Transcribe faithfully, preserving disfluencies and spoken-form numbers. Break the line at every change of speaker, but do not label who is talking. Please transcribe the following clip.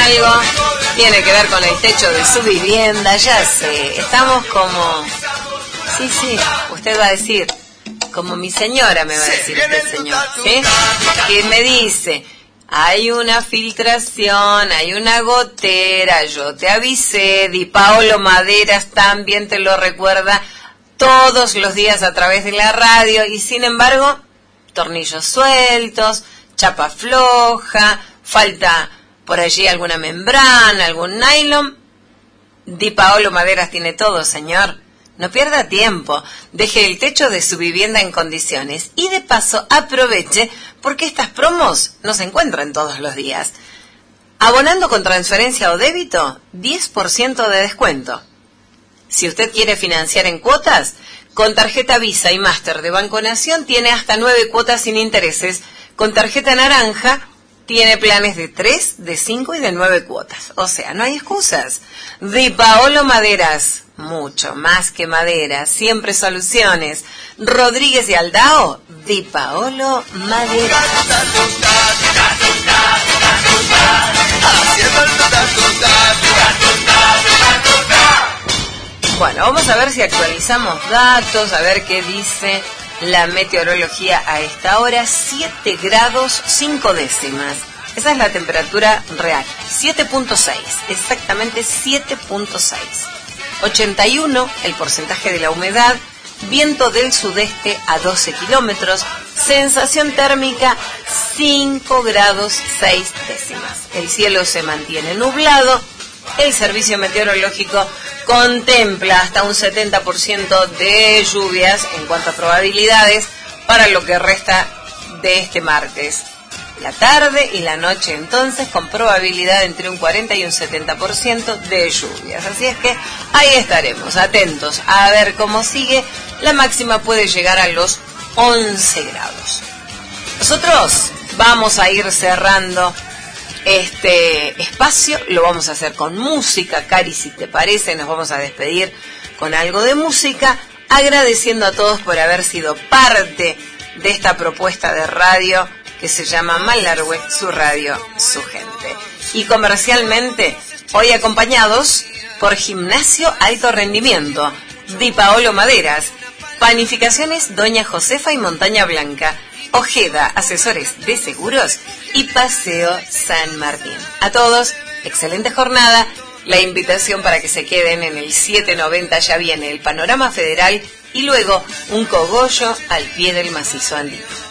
algo, tiene que ver con el techo de su vivienda, ya sé, estamos como... Sí, sí, usted va a decir, como mi señora me va a decir este señor, ¿sí? Que me dice, hay una filtración, hay una gotera, yo te avisé, Di Paolo Maderas también te lo recuerda todos los días a través de la radio, y sin embargo, tornillos sueltos, chapa floja, falta por allí alguna membrana, algún nylon. Di Paolo Maderas tiene todo, señor. No pierda tiempo, deje el techo de su vivienda en condiciones y de paso aproveche porque estas promos no se encuentran todos los días. Abonando con transferencia o débito, diez por ciento de descuento. Si usted quiere financiar en cuotas, con tarjeta Visa y Master de Banco Nación tiene hasta nueve cuotas sin intereses. Con tarjeta naranja tiene planes de tres, de cinco y de nueve cuotas. O sea, no hay excusas. Di Paolo Maderas, mucho más que madera, siempre soluciones. Rodríguez y Aldao, Di Paolo Maderas. Bueno, vamos a ver si actualizamos datos, a ver qué dice la meteorología a esta hora. Siete grados cinco décimas. Esa es la temperatura real. siete punto seis, exactamente siete punto seis. ochenta y uno el porcentaje de la humedad. Viento del sudeste a doce kilómetros. Sensación térmica cinco grados seis décimas. El cielo se mantiene nublado. El servicio meteorológico contempla hasta un setenta por ciento de lluvias en cuanto a probabilidades para lo que resta de este martes. La tarde y la noche entonces con probabilidad entre un cuarenta y un setenta por ciento de lluvias. Así es que ahí estaremos atentos a ver cómo sigue. La máxima puede llegar a los once grados. Nosotros vamos a ir cerrando este espacio, lo vamos a hacer con música. Cari, si te parece, nos vamos a despedir con algo de música, agradeciendo a todos por haber sido parte de esta propuesta de radio que se llama Malargüe, su radio, su gente. Y comercialmente, hoy acompañados por Gimnasio Alto Rendimiento, Di Paolo Maderas, Panificaciones Doña Josefa y Montaña Blanca, Ojeda, asesores de seguros, y Paseo San Martín. A todos, excelente jornada. La invitación para que se queden en el siete noventa, ya viene el Panorama Federal y luego un cogollo al pie del macizo andino.